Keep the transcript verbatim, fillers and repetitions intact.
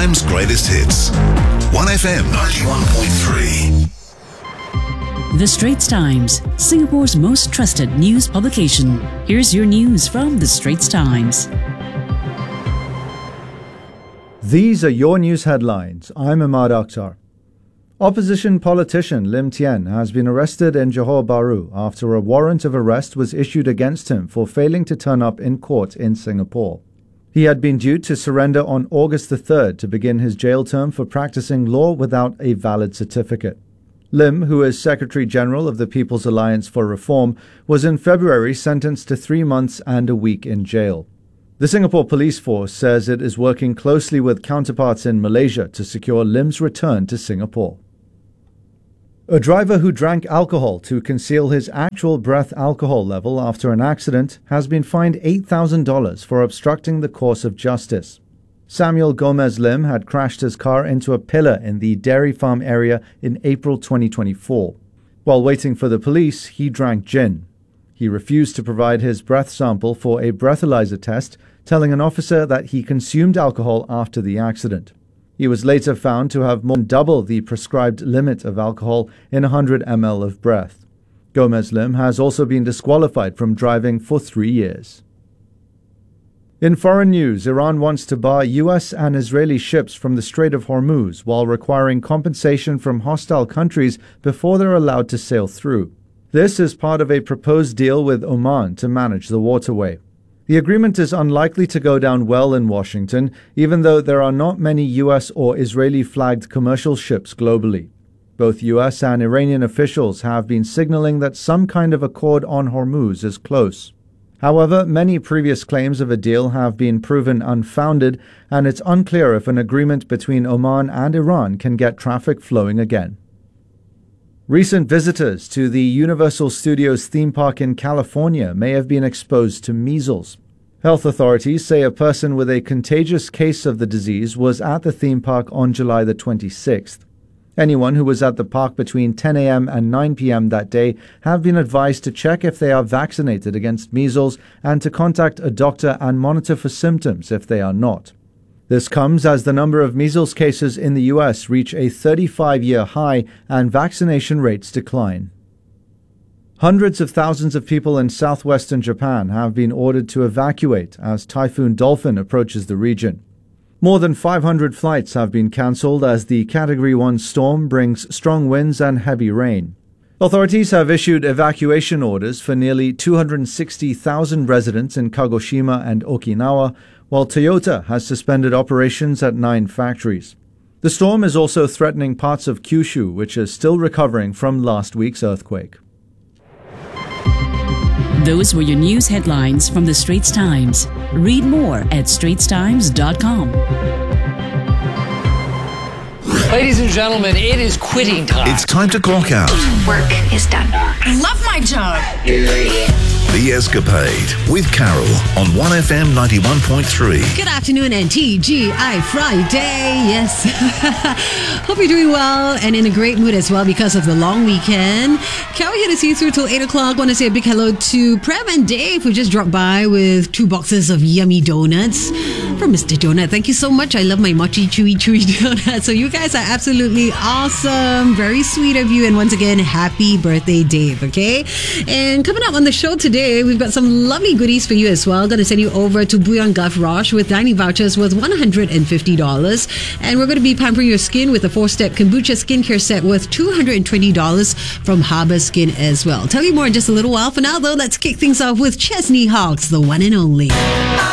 Times greatest hits. one F M ninety-one point three. The Straits Times, Singapore's most trusted news publication. Here's your news from The Straits Times. These are your news headlines. I'm Ahmad Akhtar. Opposition politician Lim Tien has been arrested in Johor Bahru after a warrant of arrest was issued against him for failing to turn up in court in Singapore. He had been due to surrender on August the third to begin his jail term for practicing law without a valid certificate. Lim, who is Secretary General of the People's Alliance for Reform, was in February sentenced to three months and a week in jail. The Singapore Police Force says it is working closely with counterparts in Malaysia to secure Lim's return to Singapore. A driver who drank alcohol to conceal his actual breath alcohol level after an accident has been fined eight thousand dollars for obstructing the course of justice. Samuel Gomez Lim had crashed his car into a pillar in the dairy farm area in April twenty twenty-four. While waiting for the police, he drank gin. He refused to provide his breath sample for a breathalyzer test, telling an officer that he consumed alcohol after the accident. He was later found to have more than double the prescribed limit of alcohol in one hundred milliliters of breath. Gomez Lim has also been disqualified from driving for three years. In foreign news, Iran wants to bar U S and Israeli ships from the Strait of Hormuz while requiring compensation from hostile countries before they're allowed to sail through. This is part of a proposed deal with Oman to manage the waterway. The agreement is unlikely to go down well in Washington, even though there are not many U S or Israeli-flagged commercial ships globally. Both U S and Iranian officials have been signaling that some kind of accord on Hormuz is close. However, many previous claims of a deal have been proven unfounded, and it's unclear if an agreement between Oman and Iran can get traffic flowing again. Recent visitors to the Universal Studios theme park in California may have been exposed to measles. Health authorities say a person with a contagious case of the disease was at the theme park on July the twenty-sixth. Anyone who was at the park between ten a.m. and nine p.m. that day have been advised to check if they are vaccinated against measles and to contact a doctor and monitor for symptoms if they are not. This comes as the number of measles cases in the U S reach a thirty-five-year high and vaccination rates decline. Hundreds of thousands of people in southwestern Japan have been ordered to evacuate as Typhoon Dolphin approaches the region. More than five hundred flights have been cancelled as the Category one storm brings strong winds and heavy rain. Authorities have issued evacuation orders for nearly two hundred sixty thousand residents in Kagoshima and Okinawa, while Toyota has suspended operations at nine factories. The storm is also threatening parts of Kyushu, which is still recovering from last week's earthquake. Those were your news headlines from The Straits Times. Read more at straits times dot com. Ladies and gentlemen, it is quitting time. It's time to clock out. Work is done. I love my job. The Escapade with Carol on one F M ninety-one point three. Good afternoon and T G I Friday. Yes. Hope you're doing well and in a great mood as well because of the long weekend. Carol here to see you through till eight o'clock. Want to say a big hello to Prem and Dave who just dropped by with two boxes of yummy donuts from Mister Donut. Thank you so much. I love my mochi chewy chewy donut. So you guys are absolutely awesome. Very sweet of you. And once again, happy birthday, Dave. Okay. And coming up on the show today, we've got some lovely goodies for you as well. Going to send you over to Bouillon Gulf Roche with dining vouchers worth one hundred fifty dollars. And we're going to be pampering your skin with a four-step kombucha skincare set worth two hundred twenty dollars from Harbour Skin as well. Tell you more in just a little while. For now, though, let's kick things off with Chesney Hawkes, the one and only.